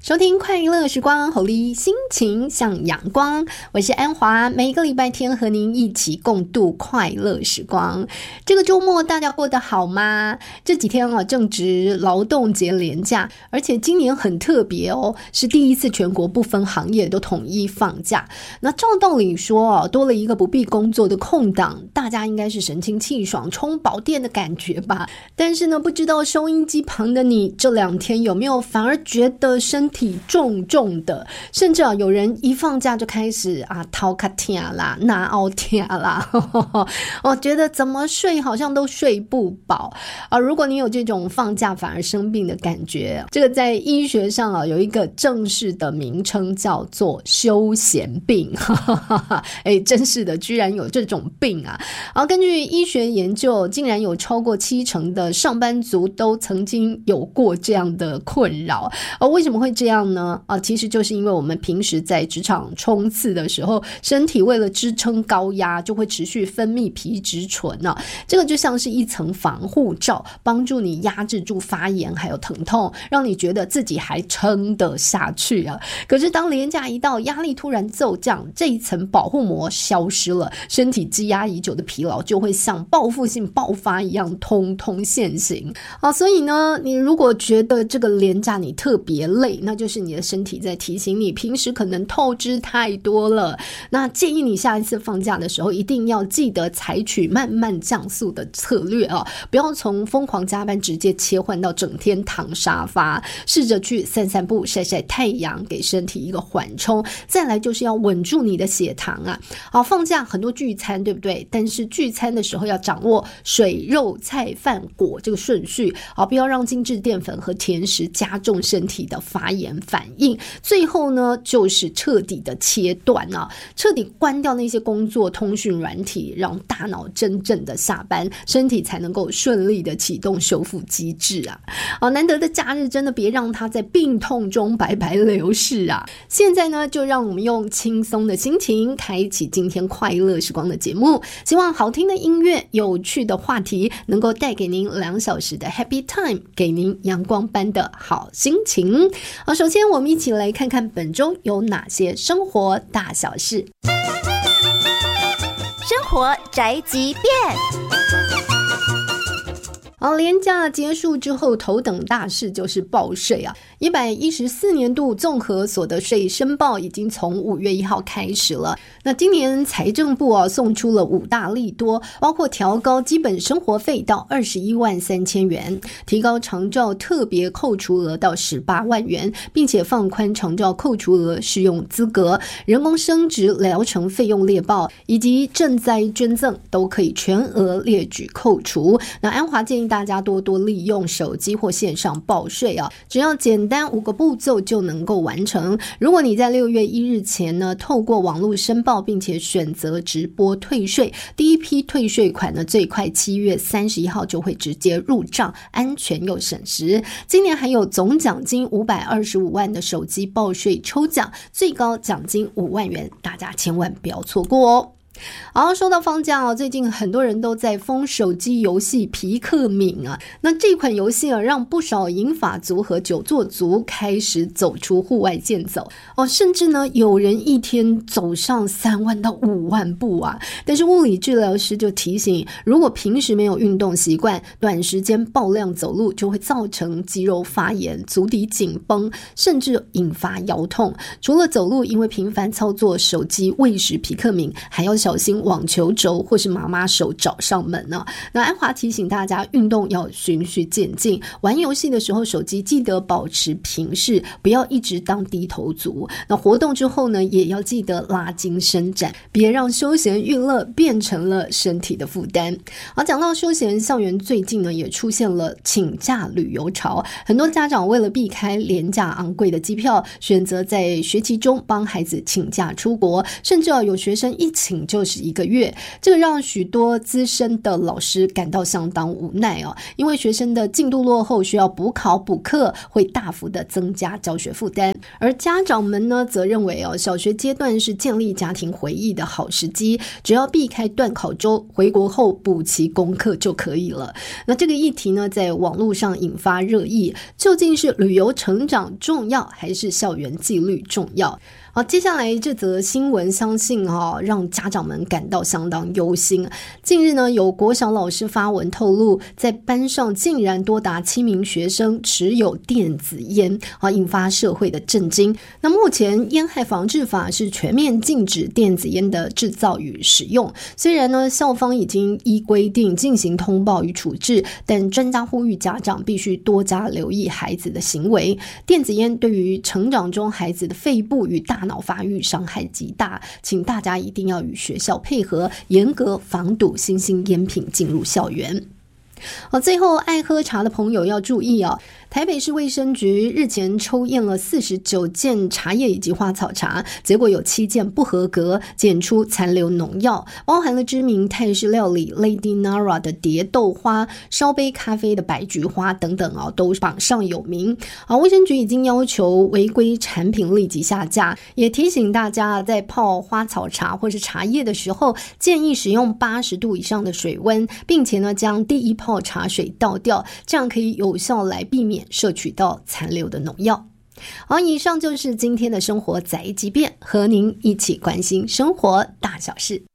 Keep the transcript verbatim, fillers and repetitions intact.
收听快乐时光，吼力心情像阳光，我是安华，每一个礼拜天和您一起共度快乐时光。这个周末大家过得好吗？这几天啊正值劳动节连假，而且今年很特别哦，是第一次全国不分行业都统一放假。那照道理说啊，多了一个不必工作的空档，大家应该是神清气爽充饱电的感觉吧。但是呢，不知道收音机旁的你这两天有没有反而觉得身体重重的，甚至啊有人一放假就开始啊头卡痛啦，哪凹痛啦，我觉得怎么睡好像都睡不饱啊。如果你有这种放假反而生病的感觉，这个在医学上啊有一个正式的名称叫做休闲病。哎，真是的，居然有这种病啊！啊，根据医学研究，竟然有超过七成的上班族都曾经有过这样的困扰。啊，为什么会这样呢？啊，其实就是因为我们平时在职场冲刺的时候，身体为了支撑高压，就会持续分泌皮质醇啊。这个就像是一层防护罩，帮助你压制住发炎还有疼痛，让你觉得自己还撑得下去啊。可是当连假一到，压力突然骤降，这一层保护膜消失了，身体积压已久的疲劳就会像报复性爆发一样通通现形啊。所以呢，你如果觉得这个连假你特别累，那就是你的身体在提醒你平时可能透支太多了。那建议你下一次放假的时候一定要记得采取慢慢降速的策略啊，不要从疯狂加班直接切换到整天躺沙发，试着去散散步晒晒太阳，给身体一个缓冲。再来就是要稳住你的血糖啊。好，放假很多聚餐对不对？但是聚餐的时候要掌握水肉菜饭果这个顺序，好，不要让精致淀粉和甜食加重身体的发炎反应。最后呢，就是彻底的切断啊，彻底关掉那些工作通讯软体，让大脑真正的下班，身体才能够顺利的启动修复机制啊。好，难得的假日真的别让它在病痛中白白流逝啊。现在呢，就让我们用轻松的心情开启今天快乐时光的节目，希望好听的音乐、有趣的话题能够带给您两小时的 Happy Time， 给您阳光般的好心情。好，首先我们一起来看看本周有哪些生活大小事。 生活宅急便。 好，连假结束之后，头等大事就是报税啊！一百一十四年度综合所得税申报已经从五月一号开始了。那今年财政部啊送出了五大利多，包括调高基本生活费到二十一万三千元，提高长照特别扣除额到十八万元，并且放宽长照扣除额适用资格，人工生殖疗程费用列报以及赈灾捐赠都可以全额列举扣除。那安华建议大家多多利用手机或线上报税啊，只要简单五个步骤就能够完成。如果你在六月一日前呢，透过网络申报并且选择直播退税，第一批退税款呢，最快七月三十一号就会直接入账，安全又省时。今年还有总奖金五百二十五万的手机报税抽奖，最高奖金五万元，大家千万不要错过哦。好，说到放假哦，最近很多人都在疯手机游戏皮克敏啊。那这款游戏啊，让不少银发族和久坐族开始走出户外健走哦，甚至呢，有人一天走上三万到五万步啊。但是物理治疗师就提醒，如果平时没有运动习惯，短时间爆量走路就会造成肌肉发炎、足底紧绷，甚至引发腰痛。除了走路因为频繁操作手机喂食皮克敏，还要小心网球肘或是妈妈手找上门呢、啊。那安华提醒大家，运动要循序渐进，玩游戏的时候手机记得保持平视，不要一直当低头族。那活动之后呢，也要记得拉筋伸展，别让休闲娱乐变成了身体的负担。而讲到休闲，校园最近呢也出现了请假旅游潮，很多家长为了避开廉价昂贵的机票，选择在学期中帮孩子请假出国，甚至有学生一请就是一个月，这个让许多资深的老师感到相当无奈哦，因为学生的进度落后，需要补考补课，会大幅的增加教学负担。而家长们呢，则认为哦，小学阶段是建立家庭回忆的好时机，只要避开段考周，回国后补齐功课就可以了。那这个议题呢，在网络上引发热议，究竟是旅游成长重要，还是校园纪律重要？好，接下来这则新闻相信哦，让家长们感到相当忧心。近日呢，有国小老师发文透露，在班上竟然多达七名学生持有电子烟，啊，引发社会的震惊。那目前烟害防治法是全面禁止电子烟的制造与使用，虽然呢校方已经依规定进行通报与处置，但专家呼吁家长必须多加留意孩子的行为。电子烟对于成长中孩子的肺部与大脑发育伤害极大，请大家一定要与学校配合，严格防堵新兴烟品进入校园。好，最后爱喝茶的朋友要注意哦，台北市卫生局日前抽验了四十九件茶叶以及花草茶，结果有七件不合格，检出残留农药，包含了知名泰式料理 Lady Nara 的蝶豆花、烧杯咖啡的白菊花等等哦，都榜上有名。好，卫生局已经要求违规产品立即下架，也提醒大家在泡花草茶或是茶叶的时候，建议使用八十度以上的水温，并且呢将第一泡茶水倒掉，这样可以有效来避免摄取到残留的农药。好，以上就是今天的生活宅急便，和您一起关心生活大小事。